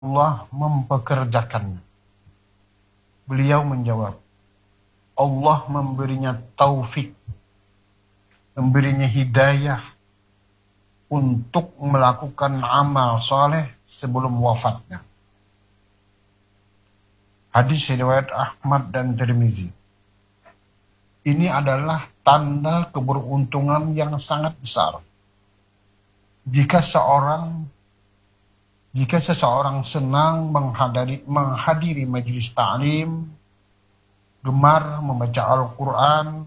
Allah mempekerjakannya. Beliau menjawab, Allah memberinya taufik, memberinya hidayah untuk melakukan amal soleh sebelum wafatnya. Hadis riwayat Ahmad dan Tirmizi. Ini adalah tanda keberuntungan yang sangat besar. Jika seseorang senang menghadiri majelis ta'lim, gemar membaca Al-Quran,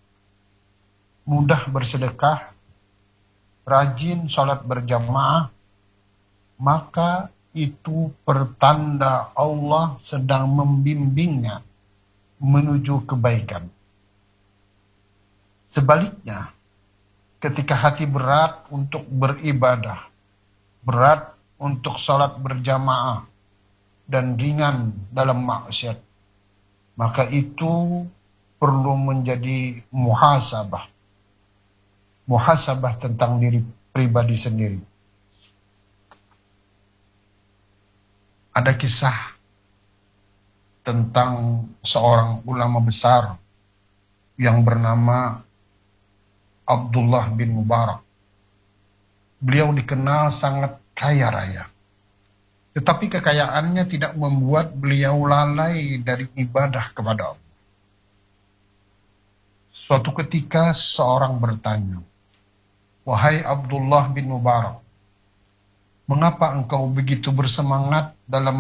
mudah bersedekah, rajin sholat berjamaah, maka itu pertanda Allah sedang membimbingnya menuju kebaikan. Sebaliknya, ketika hati berat untuk beribadah, berat untuk sholat berjamaah, dan ringan dalam maksiat, maka itu perlu menjadi muhasabah tentang diri pribadi sendiri. Ada kisah tentang seorang ulama besar yang bernama Abdullah bin Mubarak. Beliau dikenal sangat kaya raya. Tetapi kekayaannya tidak membuat beliau lalai dari ibadah kepada Allah. Suatu ketika seorang bertanya, "Wahai Abdullah bin Mubarak, mengapa engkau begitu bersemangat dalam